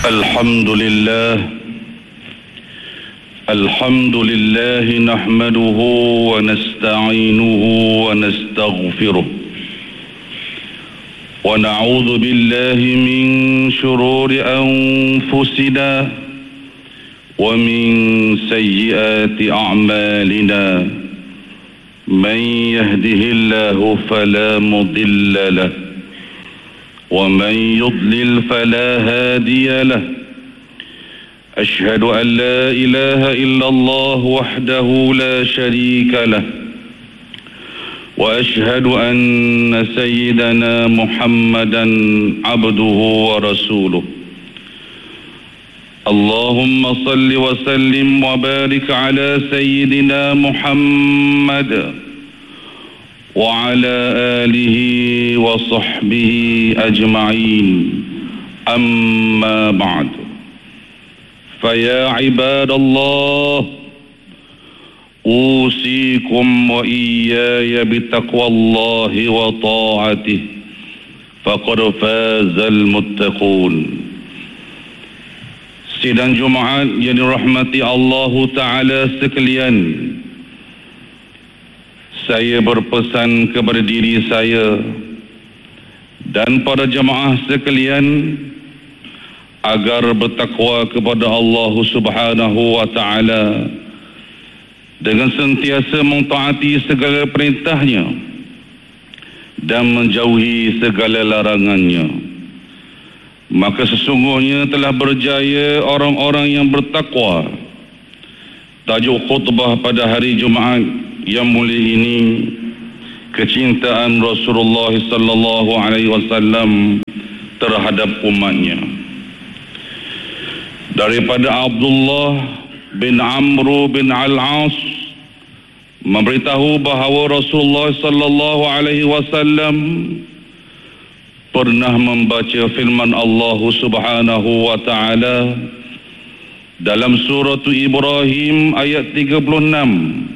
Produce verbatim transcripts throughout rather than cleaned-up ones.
الحمد لله الحمد لله نحمده ونستعينه ونستغفره ونعوذ بالله من شرور أنفسنا ومن سيئات أعمالنا من يهده الله فلا مضل له ومن يضلل فلا هادي له أشهد أن لا إله إلا الله وحده لا شريك له وأشهد أن سيدنا محمدا عبده ورسوله اللهم صل وسلم وبارك على سيدنا محمد وعلى آله وصحبه أجمعين أما بعد فيا عباد الله أوصيكم وإياي بتقوى الله وطاعته فقد فاز المتقون. Sidang Jumaat yang dirahmati Allah Ta'ala sekalian, saya berpesan kepada diri saya dan para jemaah sekalian agar bertakwa kepada Allah Subhanahu wa Ta'ala dengan sentiasa mentaati segala perintahnya dan menjauhi segala larangannya. Maka sesungguhnya telah berjaya orang-orang yang bertakwa. Tajuk khutbah pada hari Jumaat yang mulia ini, kecintaan Rasulullah sallallahu alaihi wasallam terhadap umatnya. Daripada Abdullah bin Amr bin Al-As memberitahu bahawa Rasulullah sallallahu alaihi wasallam pernah membaca firman Allah Subhanahu wa Ta'ala dalam surah Ibrahim ayat tiga puluh enam.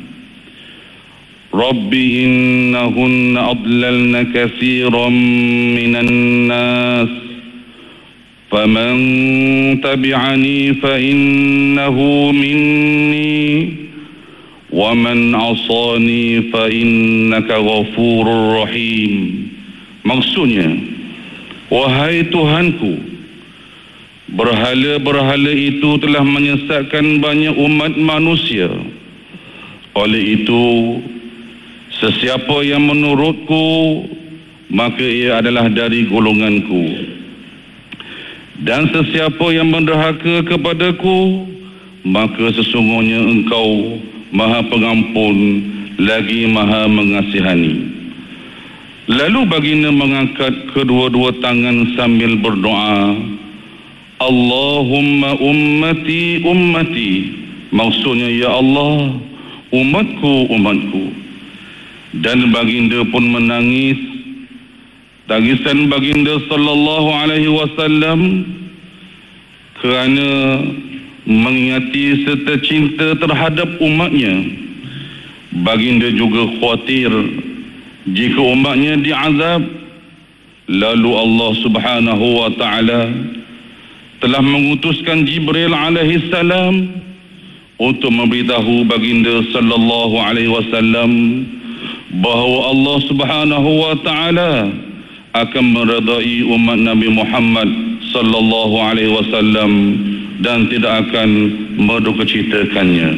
Rabbi innahunna adlalna katsiran minan nas faman tabi'ani fa innahu minni wa man 'asani fa innaka ghafurur rahim. Maksudnya, wahai Tuhanku, berhala-berhala itu telah menyesatkan banyak umat manusia. Oleh itu, sesiapa yang menurutku, maka ia adalah dari golonganku. Dan sesiapa yang menderhaka kepadaku, maka sesungguhnya engkau Maha Pengampun lagi Maha Mengasihani. Lalu baginda mengangkat kedua-dua tangan sambil berdoa, Allahumma ummati ummati. Maksudnya, ya Allah, umatku umatku. Dan baginda pun menangis. Tangisan baginda sallallahu alaihi wasallam kerana mengingati serta cinta terhadap umatnya. Baginda juga khawatir jika umatnya diazab. Lalu Allah Subhanahu wa Ta'ala telah mengutuskan Jibril alaihi salam untuk memberitahu baginda sallallahu alaihi wasallam bahawa Allah Subhanahu wa Ta'ala akan meredai umat Nabi Muhammad sallallahu alaihi wasallam dan tidak akan mendukacitakannya.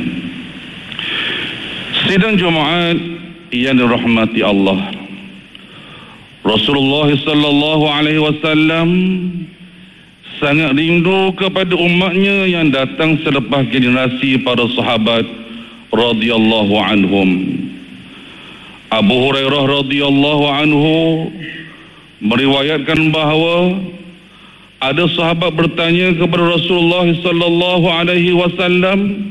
Sidang Jumaat yang dirahmati Allah, Rasulullah sallallahu alaihi wasallam sangat rindu kepada umatnya yang datang selepas generasi para sahabat radhiyallahu anhum. Abu Hurairah radhiyallahu anhu meriwayatkan bahawa ada sahabat bertanya kepada Rasulullah sallallahu alaihi wasallam,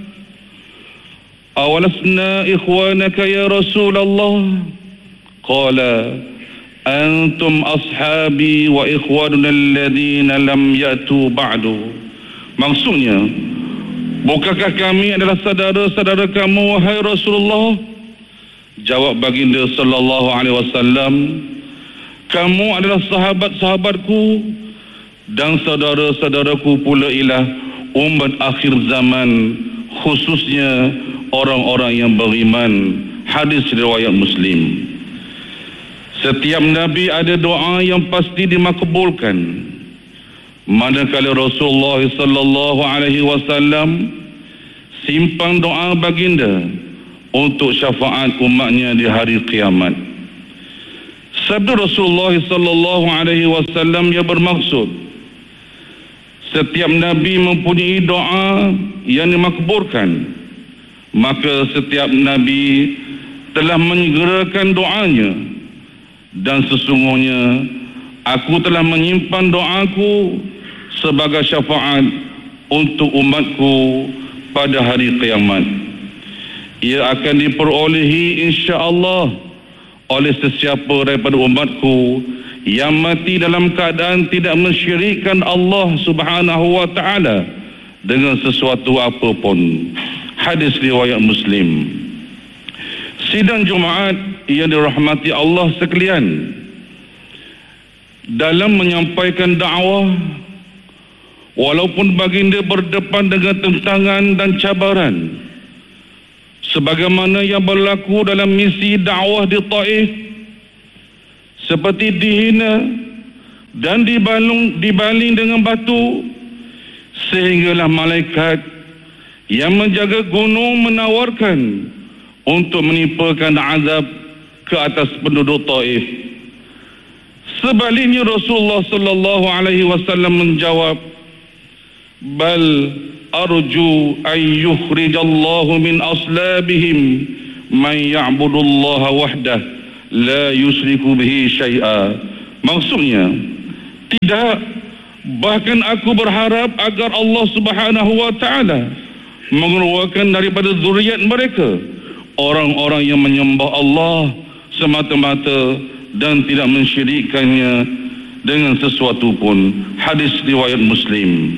awalasna ikhwanaka ya Rasulullah? Qala antum ashabi wa ikhwanuna alladhina lam yatu ba'du. Maksudnya, bukankah kami adalah saudara-saudara kamu wahai Rasulullah? Jawab baginda sallallahu alaihi wasallam, kamu adalah sahabat-sahabatku dan saudara-saudaraku pula ialah umat akhir zaman, khususnya orang-orang yang beriman. Hadis riwayat Muslim. Setiap Nabi ada doa yang pasti dimakbulkan. Manakala Rasulullah sallallahu alaihi wasallam simpan doa baginda untuk syafaat umatnya di hari kiamat. Sabda Rasulullah sallallahu alaihi wasallam yang bermaksud setiap Nabi mempunyai doa yang dimakbulkan, maka setiap Nabi telah menyegerakan doanya, dan sesungguhnya aku telah menyimpan doaku sebagai syafaat untuk umatku pada hari kiamat. Ia akan diperolehi insya-Allah oleh sesiapa daripada umatku yang mati dalam keadaan tidak mensyirikkan Allah Subhanahu wa taala dengan sesuatu apapun. Hadis riwayat Muslim. Sidang Jumaat yang dirahmati Allah sekalian, dalam menyampaikan dakwah, walaupun baginda berdepan dengan tentangan dan cabaran sebagaimana yang berlaku dalam misi dakwah di Taif, seperti dihina dan dibalung, dibaling dengan batu, sehinggalah malaikat yang menjaga gunung menawarkan untuk menimpakan azab ke atas penduduk Taif. Sebaliknya Rasulullah sallallahu alaihi wasallam menjawab, bal arju an yukhrijallahu min aslabihim man ya'budullaha wahdah la yusyriku bihi syai'a. Maksudnya, tidak, bahkan aku berharap agar Allah Subhanahu wa taala mengeluarkan daripada zuriat mereka orang-orang yang menyembah Allah semata-mata dan tidak mensyirikkannya dengan sesuatu pun. Hadis riwayat Muslim.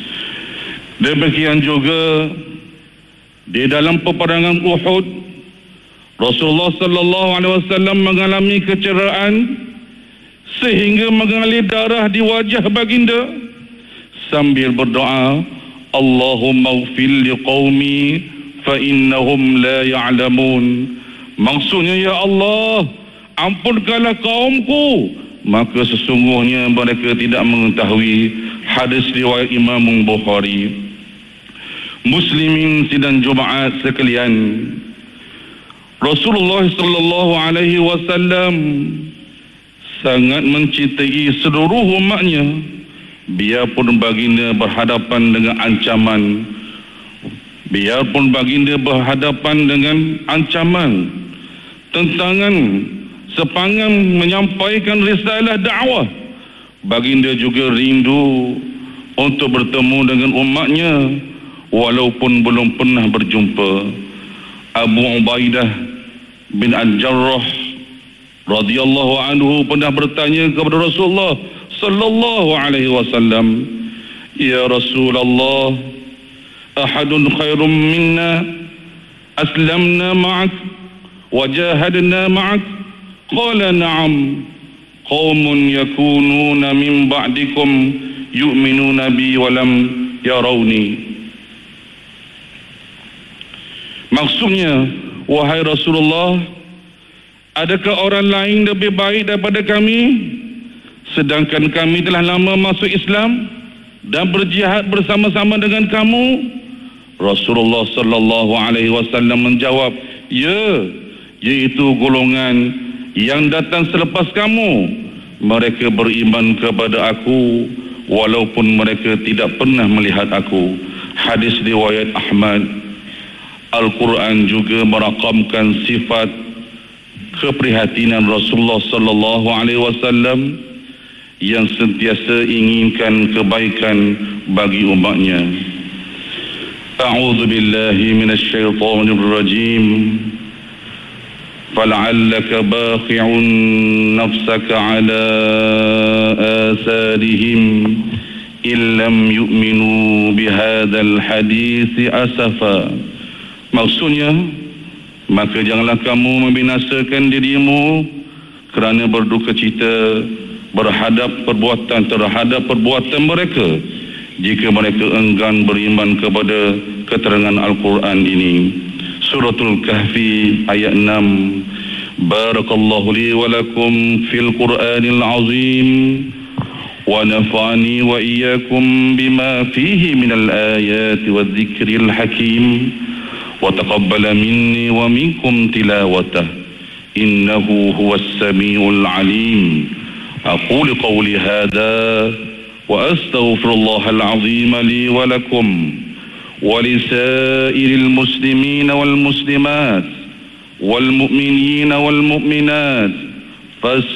Demikian juga di dalam peperangan Uhud, Rasulullah sallallahu alaihi wasallam mengalami kecederaan sehingga mengalir darah di wajah baginda sambil berdoa, Allahumma ighfir liqaumi fa innahum la ya'lamun. Maksudnya, ya Allah, ampunkanlah kaumku, maka sesungguhnya mereka tidak mengetahui. Hadis riwayat Imam Bukhari. Muslimin sidang Jumaat sekalian, Rasulullah sallallahu alaihi wasallam sangat mencintai seluruh umatnya, biarpun baginda berhadapan dengan ancaman, biarpun baginda berhadapan dengan ancaman, tentangan sepanjang menyampaikan risalah dakwah, baginda juga rindu untuk bertemu dengan umatnya walaupun belum pernah berjumpa. Abu Ubaidah bin Al-Jarrah radhiyallahu anhu pernah bertanya kepada Rasulullah sallallahu alaihi wasallam, ya Rasulullah, ahadun khairum minna aslamna ma'ak wajahadna ma'ak? Qala na'am, qaumun yakununa min ba'dikum yu'minuna bi walam yarawni. Maksudnya, wahai Rasulullah, adakah orang lain lebih baik daripada kami sedangkan kami telah lama masuk Islam dan berjihad bersama-sama dengan kamu? Rasulullah sallallahu alaihi wasallam menjawab, ya, yaitu golongan yang datang selepas kamu. Mereka beriman kepada aku walaupun mereka tidak pernah melihat aku. Hadis riwayat Ahmad. Al-Quran juga merakamkan sifat keprihatinan Rasulullah sallallahu alaihi wasallam yang sentiasa inginkan kebaikan bagi umatnya. A'udzu billahi minasyaitonir rajim. Fal'allaka baqi'un nafsaka 'ala atharihim illam yu'minu bihadzal hadits asafa. Maksudnya, maka janganlah kamu membinasakan dirimu kerana berduka cita berhadap perbuatan terhadap perbuatan mereka jika mereka enggan beriman kepada keterangan Al-Quran ini. Suratul Kahfi ayat enam. Barakallahu li wa lakum fil Qur'anil azim wa nafa'ani wa iyyakum bima fihi minal ayati wadh-dhikril hakim wa taqabbala minni wa minkum tilawatah innahu huwas samiul alim. Aqulu qawli hadha wa astaghfirullahal azim li wa lakum wa lisairil muslimina wal muslimat wal mu'minina wal mu'minat.